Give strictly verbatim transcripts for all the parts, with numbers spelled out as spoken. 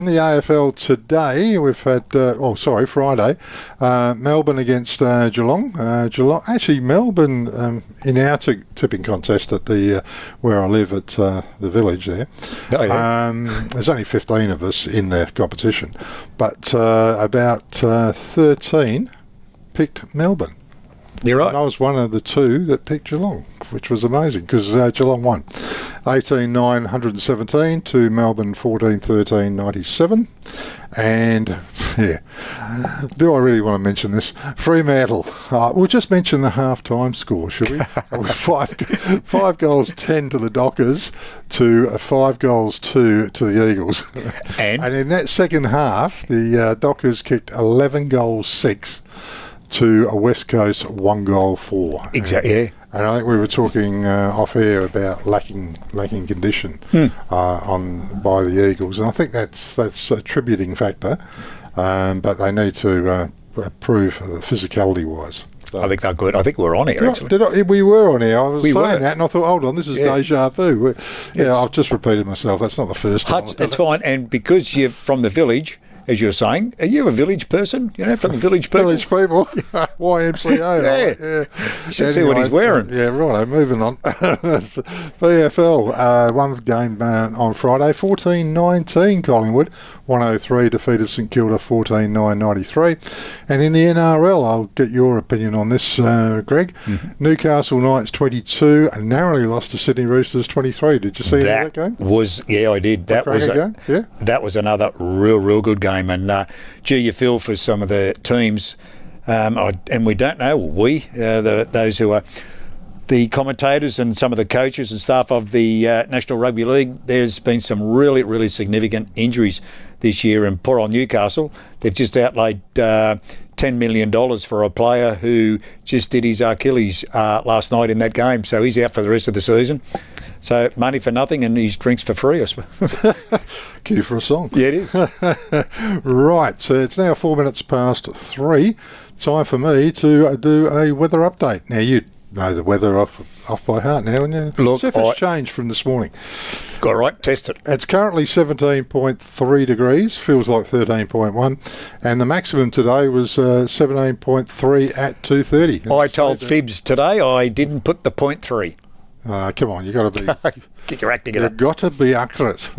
In the A F L today, we've had, uh, oh, sorry, Friday, uh, Melbourne against uh, Geelong. Uh, Geelong. Actually, Melbourne, um, in our t- tipping contest at the uh, where I live at uh, the village there, oh, yeah. um, there's only fifteen of us in the competition, but uh, about uh, thirteen picked Melbourne. You're right. And I was one of the two that picked Geelong, which was amazing because uh, Geelong won eighteen nine one seventeen to Melbourne fourteen thirteen ninety-seven. And, yeah, do I really want to mention this? Fremantle. Uh, we'll just mention the half-time score, should we? five, five goals, ten to the Dockers to uh, five goals, two to the Eagles. And? And in that second half, the uh, Dockers kicked eleven goals, six to a West Coast one goal four. Exactly. Yeah. And I think we were talking uh, off air about lacking lacking condition hmm. uh, on by the Eagles, and I think that's that's a attributing factor. Um, but they need to uh, prove physicality wise. So. I think they're good. I think we're on here Did actually. I, did I, we were on here. I was we saying were. that, and I thought, hold on, this is yeah. deja vu. We're, yeah, I've just repeated myself. That's not the first time. Hutch, that's fine. And because you're from the village, as you were saying, are you a village person? You know, from the village people? Village people. Y M C A. yeah. Right? Yeah. You should anyway, see what he's wearing. Yeah, right. Moving on. V F L, uh, one game uh, on Friday, fourteen nineteen Collingwood, one oh three defeated St Kilda fourteen nine ninety-three. And in the N R L, I'll get your opinion on this, uh, Greg. Mm-hmm. Newcastle Knights twenty-two and narrowly lost to Sydney Roosters twenty-three. Did you see that, that game? Was, yeah, I did. That was, a, game? Yeah. that was another real, real good game. And uh, gee, you feel for some of the teams, um, I, and we don't know, we, uh, the, those who are the commentators and some of the coaches and staff of the uh, National Rugby League, there's been some really, really significant injuries this year. And poor old Newcastle, they've just outlaid uh, ten million dollars for a player who just did his Achilles uh, last night in that game. So he's out for the rest of the season. So money for nothing and his drinks for free, I suppose. Cue for a song. Yeah, it is. Right, so it's now four minutes past three. Time for me to uh, do a weather update. Now, you know the weather off off by heart now, and you? Look, see if it's I, changed from this morning. All right, test it. It's currently seventeen point three degrees, feels like thirteen point one, and the maximum today was uh, seventeen point three at two thirty. I told Fibs today I didn't put the point three. Uh, come on, you got to be. Get your act together. You've got to be accurate.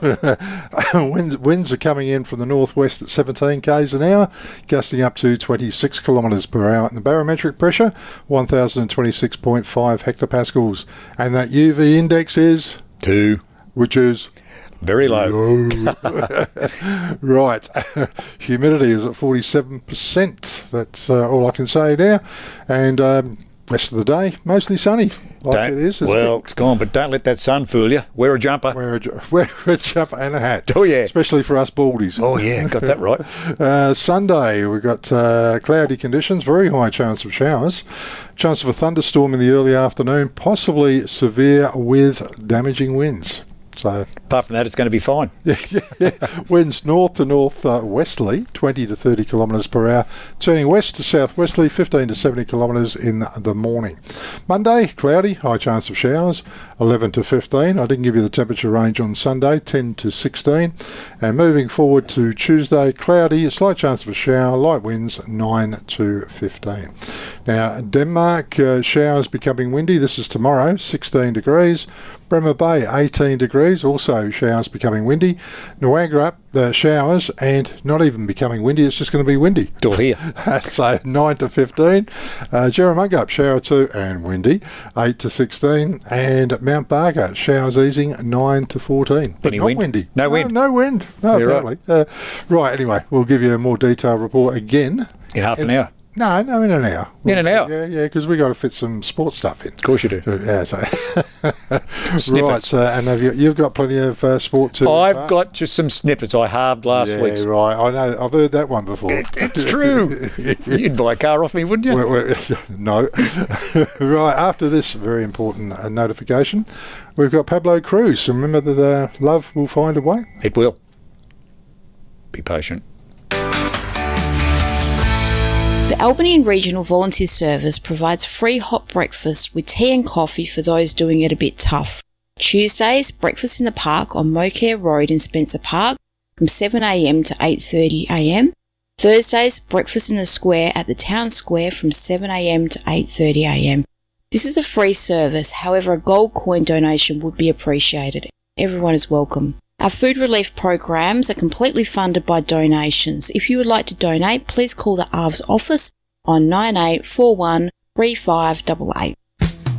Mm. winds, winds are coming in from the northwest at seventeen k's an hour, gusting up to twenty-six kilometres per hour. And the barometric pressure, one thousand twenty-six point five hectopascals. And that U V index is two, which is very low. low. Right. Humidity is at forty-seven percent. That's uh, all I can say now. And um, rest of the day, mostly sunny. Like don't, it is. Well, it? it's gone, but don't let that sun fool you. Wear a jumper. Wear a, wear a jumper and a hat. Oh, yeah. Especially for us baldies. Oh, yeah, got that right. uh, Sunday, we've got uh, cloudy conditions, very high chance of showers. Chance of a thunderstorm in the early afternoon, possibly severe with damaging winds. So, apart from that, it's going to be fine. Yeah, yeah, yeah. Winds north to north uh, westerly, twenty to thirty kilometres per hour. Turning west to southwesterly, fifteen to seventy kilometres in the morning. Monday, cloudy, high chance of showers, eleven to fifteen. I didn't give you the temperature range on Sunday, ten to sixteen. And moving forward to Tuesday, cloudy, a slight chance of a shower, light winds, nine to fifteen. Now, Denmark, uh, showers becoming windy. This is tomorrow, sixteen degrees. Bremer Bay, eighteen degrees, also showers becoming windy. Nuagra, the showers, and not even becoming windy, it's just going to be windy. Still here. So nine to fifteen. Uh, Jerramungup, shower two and windy, eight to sixteen. And Mount Barker, showers easing, nine to fourteen. But Any not wind? windy. No, no wind? No wind. No, You're apparently. Right. Uh, right, anyway, we'll give you a more detailed report again. In half an in, hour? No, no, in an hour. In an hour? Yeah, yeah, because we got to fit some sports stuff in. Of course you do. Yeah, so right, so, and have you, you've got plenty of uh, sport too. I've uh, got just some snippets I halved last yeah, week. Yeah, right. I know. I've heard that one before. It, it's true. You'd buy a car off me, wouldn't you? We're, we're, no. Right, after this very important uh, notification, we've got Pablo Cruz. Remember that uh, love will find a way? It will. Be patient. The Albany Regional Volunteer Service provides free hot breakfast with tea and coffee for those doing it a bit tough. Tuesdays, breakfast in the park on Mocare Road in Spencer Park. from seven a m to eight thirty a m. Thursdays, breakfast in the square at the town square from seven a m to eight thirty a m. This is a free service, however a gold coin donation would be appreciated. Everyone is welcome. Our food relief programs are completely funded by donations. If you would like to donate, please call the A R V S office on nine eight four one three five eight eight.